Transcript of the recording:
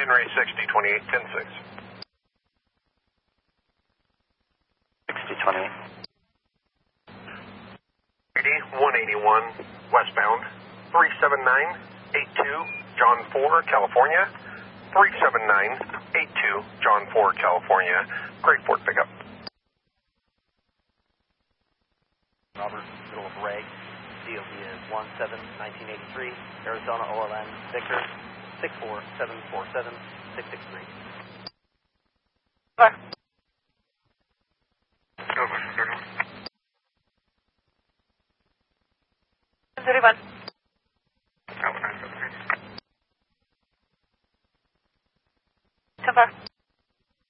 Henry 60, 28, 10-6. 6028. 181 westbound, 37982 John 4, California. 37982 John 4, California. Great Fort pickup. Robert, middle of Ray. DOB is 17-1983, Arizona OLN, Victor, 64747-663. Okay.